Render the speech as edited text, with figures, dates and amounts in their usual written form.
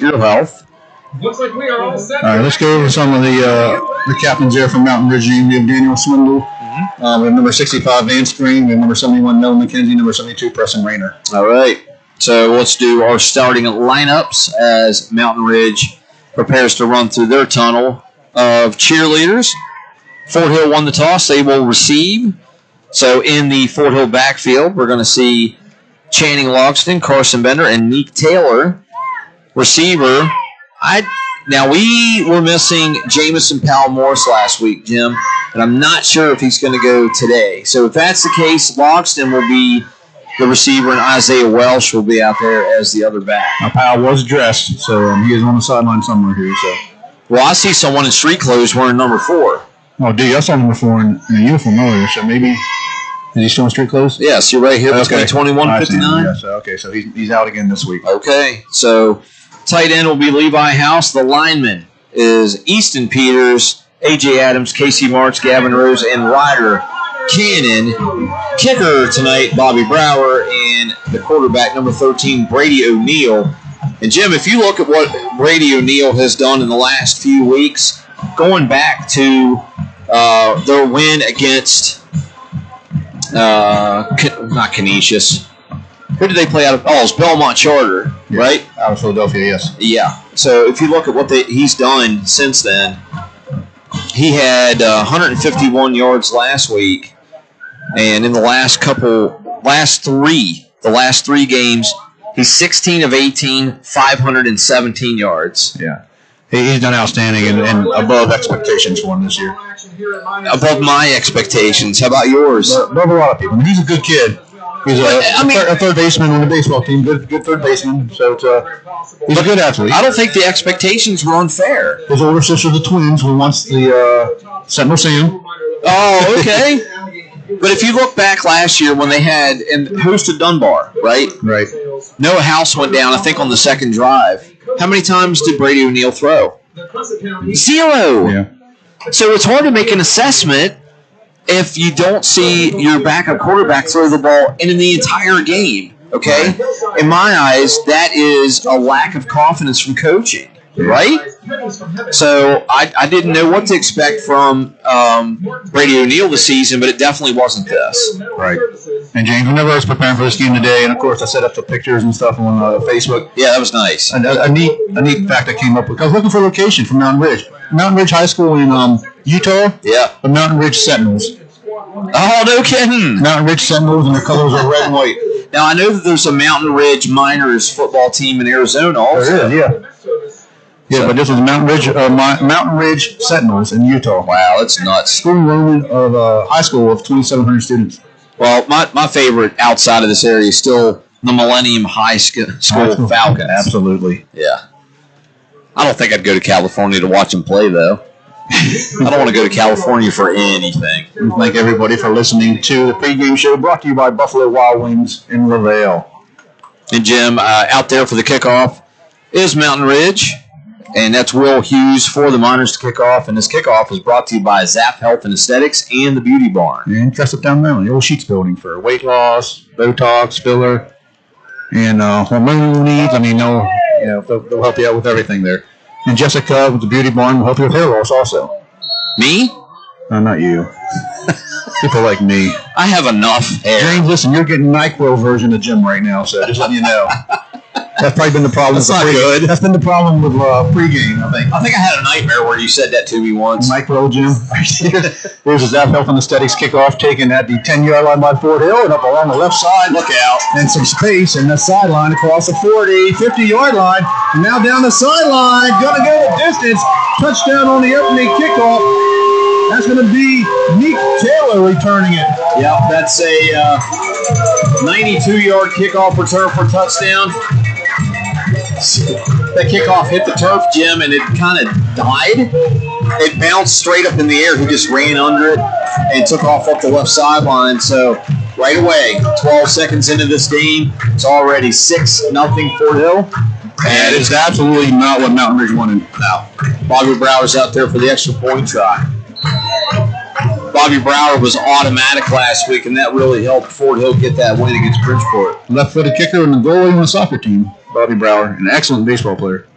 your health. Looks like we are all set. All right, let's go over some of the captains there from Mountain Ridge. We have Daniel Swindle. We have number 65, Vance Green. We have number 71, Mel McKenzie. Number 72, Preston Rayner. All right. So let's do our starting lineups as Mountain Ridge prepares to run through their tunnel of cheerleaders. Fort Hill won the toss. They will receive. So in the Fort Hill backfield, we're going to see Channing Logston, Carson Bender, and Neek Taylor. Receiver. Now, we were missing Jamison Powell Morris last week, Jim, and I'm not sure if he's going to go today. So if that's the case, Logston will be the receiver, and Isaiah Welsh will be out there as the other back. Now, Powell was dressed, so he is on the sideline somewhere here. So, well, I see someone in street clothes wearing number 4. Oh, dude, I saw number 4 in a uniform earlier, so maybe is he still in street clothes? Yes, you're right here. Between 21-59. Yes, okay, so he's out again this week. Okay, so tight end will be Levi House. The lineman is Easton Peters, A.J. Adams, Casey March, Gavin Rose, and Ryder Cannon. Kicker tonight, Bobby Brower, and the quarterback, number 13, Brady O'Neill. And, Jim, if you look at what Brady O'Neill has done in the last few weeks, going back to their win against, not Canisius. Who did they play out of? Oh, it's Belmont Charter, right? Out of Philadelphia, yes. Yeah. So if you look at what he's done since then, he had 151 yards last week, and in the last three games, he's 16 of 18, 517 yards. Yeah. He's done outstanding and above expectations for him this year. Above my expectations. How about yours? Above a lot of people. I mean, he's a good kid. He's a third baseman on the baseball team. Good third baseman. So he's a good athlete. I don't think the expectations were unfair. His older sister, the twins, who wants the Sentinel Sam. Oh, okay. But if you look back last year when they had and hosted Dunbar, right? Right. Noah House went down, I think, on the second drive. How many times did Brady O'Neill throw? 0. Yeah. So it's hard to make an assessment if you don't see your backup quarterback throw the ball in the entire game, okay? In my eyes, that is a lack of confidence from coaching, right? So I didn't know what to expect from Brady O'Neill this season, but it definitely wasn't this. Right. And James, whenever I was preparing for this game today, and of course I set up the pictures and stuff on Facebook. Yeah, that was nice. A neat fact I came up with. I was looking for a location for Mountain Ridge. Mountain Ridge High School in Utah. Yeah. The Mountain Ridge Sentinels. Oh, no kidding. Mountain Ridge Sentinels, and their colors are red and white. Now, I know that there's a Mountain Ridge Miners football team in Arizona also. There is, yeah. Yeah, but this was Mountain Ridge Sentinels in Utah. Wow, that's nuts. School enrollment of high school of 2,700 students. Well, my favorite outside of this area is still the Millennium High School Falcons. Absolutely. Yeah. I don't think I'd go to California to watch them play, though. I don't want to go to California for anything. We thank everybody for listening to the pregame show brought to you by Buffalo Wild Wings in LaVale. And, Jim, out there for the kickoff is Mountain Ridge. And that's Will Hughes for the Miners to kick off. And this kickoff is brought to you by Zap Health and Aesthetics and the Beauty Barn. And Jessup Down Maryland, the old Sheets building for weight loss, Botox, filler, and hormonal needs. I mean, they'll help you out with everything there. And Jessica with the Beauty Barn will help you with hair loss also. Me? No, not you. People like me. I have enough hair. James, listen, you're getting NyQuil version of Jim right now, so just letting you know. That's probably been the problem. That's not good. That's been the problem with pregame, I think. I think I had a nightmare where you said that to me once. NyQuil, Jim. There's a Zap Health and Aesthetics kickoff taken at the 10-yard line by Fort Hill and up along the left side. Look out. And some space in the sideline across the 40, 50-yard line. And now down the sideline. Going to go the distance. Touchdown on the opening kickoff. That's going to be Neek Taylor returning it. Yep, that's a 92-yard kickoff return for touchdown. That kickoff hit the turf, Jim, and it kind of died. It bounced straight up in the air. He just ran under it and took off up the left sideline. So right away, 12 seconds into this game, it's already 6-0 Fort Hill. And it is absolutely not what Mountain Ridge wanted. No. Bobby Brower's out there for the extra point try. Bobby Brower was automatic last week, and that really helped Fort Hill get that win against Bridgeport. Left-footed kicker and the goalie on the soccer team, Bobby Brower, an excellent baseball player.